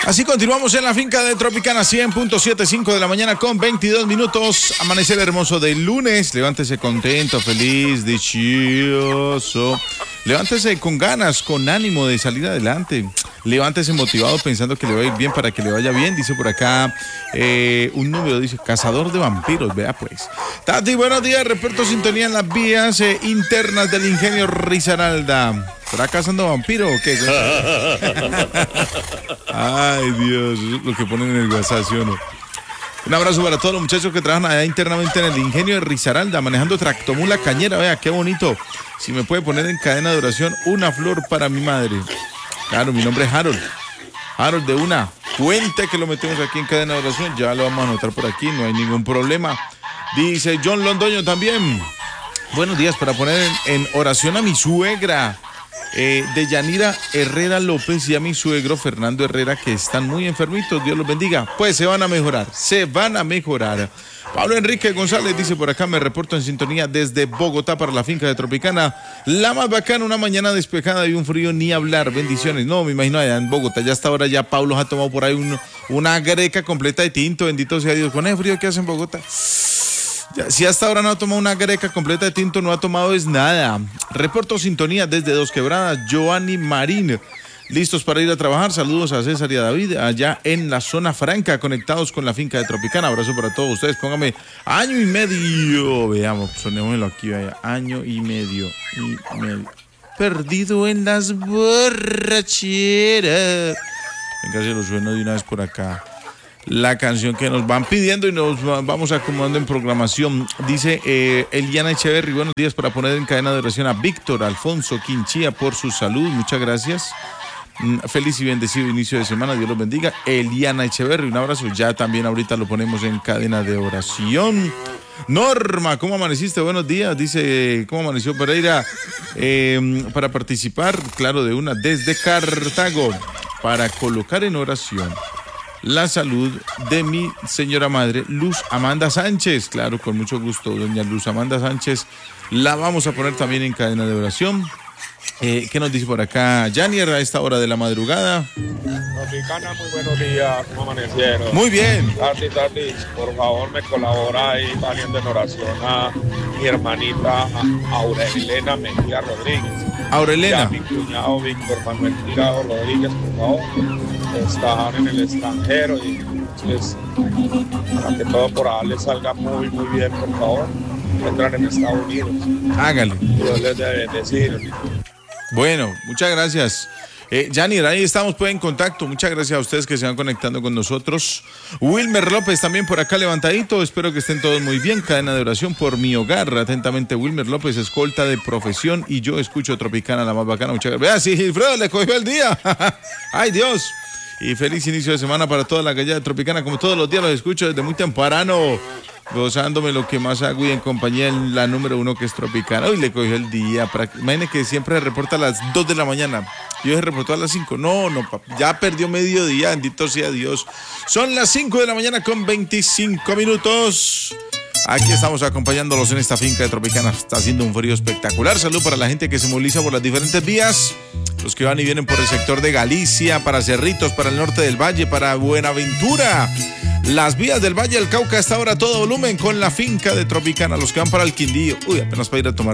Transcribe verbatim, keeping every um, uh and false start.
Así continuamos en la finca de Tropicana, cien punto setenta y cinco de la mañana con veintidós minutos. Amanecer hermoso del lunes. Levántese contento, feliz, dichoso. Levántese con ganas, con ánimo de salir adelante. Levántese motivado pensando que le va a ir bien para que le vaya bien. Dice por acá eh, un número, dice cazador de vampiros. Vea pues. Tati, buenos días. Reporto sintonía en las vías eh, internas del ingenio Risaralda. ¿Estará cazando vampiro o qué? Ay, Dios, lo que ponen en el WhatsApp, ¿sí o no? Un abrazo para todos los muchachos que trabajan allá internamente en el ingenio de Risaralda, manejando tractomula cañera. Vea, qué bonito. Si me puede poner en cadena de oración una flor para mi madre. Claro, mi nombre es Harold. Harold de una. Cuente que lo metemos aquí en cadena de oración. Ya lo vamos a anotar por aquí, no hay ningún problema. Dice John Londoño también. Buenos días, para poner en, en oración a mi suegra. Eh, de Yanira Herrera López y a mi suegro Fernando Herrera, que están muy enfermitos. Dios los bendiga. Pues se van a mejorar, se van a mejorar. Pablo Enrique González dice por acá: me reporto en sintonía desde Bogotá para la finca de Tropicana. La más bacana, una mañana despejada y un frío ni hablar. Bendiciones. No, me imagino allá en Bogotá, ya hasta ahora ya Pablo ha tomado por ahí un, una greca completa de tinto. Bendito sea Dios. Con el frío que hace en Bogotá. Ya, si hasta ahora no ha tomado una greca completa de tinto, no ha tomado es nada. Reporto sintonía desde Dos Quebradas, Giovanni Marín. Listos para ir a trabajar. Saludos a César y a David allá en la zona franca, conectados con la finca de Tropicana. Abrazo para todos ustedes. Póngame año y medio. Veamos, sonémoslo aquí, vaya. Año y medio. Y medio. Perdido en las borracheras. Venga, se lo sueno de una vez por acá. La canción que nos van pidiendo y nos vamos acomodando en programación. Dice eh, Eliana Echeverry: buenos días, para poner en cadena de oración a Víctor Alfonso Quinchía por su salud. Muchas gracias. Mm, feliz y bendecido inicio de semana. Dios los bendiga. Eliana Echeverry, un abrazo. Ya también ahorita lo ponemos en cadena de oración. Norma, ¿cómo amaneciste? Buenos días. Dice, ¿cómo amaneció Pereira? Eh, para participar, claro, de una desde Cartago, para colocar en oración la salud de mi señora madre, Luz Amanda Sánchez. Claro, con mucho gusto, doña Luz Amanda Sánchez. La vamos a poner también en cadena de oración. Eh, ¿Qué nos dice por acá Janier a esta hora de la madrugada? Tropicana, muy buenos días, ¿cómo amanecieron? Muy bien. Tati, Tati, por favor me colabora ahí poniendo en oración a mi hermanita Aurelena Mejía Rodríguez. Aurelena. Y a mi cuñado Víctor Manuel Tirado Rodríguez, por favor. Están en el extranjero y pues, para que todo por ahí les salga muy, muy bien, por favor. Entran en Estados Unidos. Hágale. Dios les debe bendecir. Bueno, muchas gracias. Eh, Janir, ahí estamos pues en contacto. Muchas gracias a ustedes que se van conectando con nosotros. Wilmer López también por acá levantadito. Espero que estén todos muy bien. Cadena de oración por mi hogar. Atentamente, Wilmer López, escolta de profesión. Y yo escucho Tropicana, la más bacana. Muchas gracias. Vea, sí, Gilfredo le cogió el día. Ay, Dios. Y feliz inicio de semana para toda la gallada Tropicana. Como todos los días los escucho desde muy temprano, gozándome lo que más hago y en compañía de la número uno, que es Tropicana. Hoy le cogió el día. Imagínense que siempre se reporta a las dos de la mañana. Yo se reportó a las cinco. No, no, papi. Ya perdió mediodía. Bendito sea Dios. Son las cinco de la mañana con veinticinco minutos. Aquí estamos acompañándolos en esta finca de Tropicana. Está haciendo un frío espectacular. Salud para la gente que se moviliza por las diferentes vías. Los que van y vienen por el sector de Galicia, para Cerritos, para el norte del Valle, para Buenaventura. Las vías del Valle del Cauca a esta hora todo volumen con la finca de Tropicana. Los que van para el Quindío. Uy, apenas para ir a tomar